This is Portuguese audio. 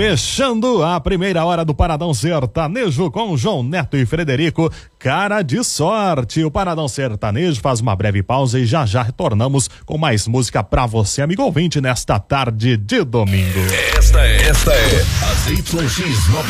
Fechando a primeira hora do Paradão Sertanejo com João Neto e Frederico, Cara de Sorte. O Paradão Sertanejo faz uma breve pausa e já retornamos com mais música pra você, amigo ouvinte, nesta tarde de domingo. Esta é a ZYX